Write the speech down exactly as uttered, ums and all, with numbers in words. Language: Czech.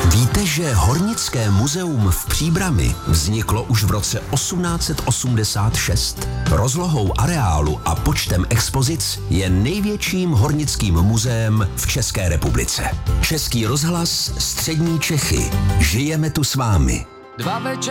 Víte, že Hornické muzeum v Příbrami vzniklo už v roce osmnáct set osmdesát šest? Rozlohou areálu a počtem expozic je největším hornickým muzeem v České republice. Český rozhlas, Střední Čechy. Žijeme tu s vámi. Dva večer